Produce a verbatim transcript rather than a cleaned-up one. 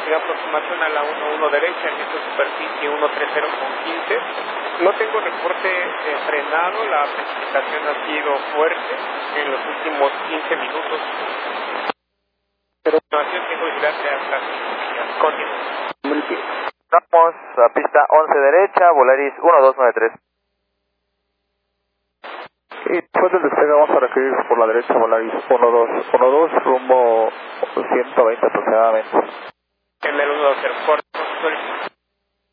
velocidad de aproximación a la uno uno derecha, en esta superficie uno treinta con quince. No tengo reporte eh, frenado, la precipitación ha sido fuerte en los últimos quince minutos. Pero a continuación tengo idea de Atlas. Continúo. Vamos a pista once derecha, Volaris uno dos nueve tres. Y después del despegue vamos a requerir por la derecha Volaris uno dos uno dos, rumbo ciento veinte aproximadamente. En el uno dos cero, corto,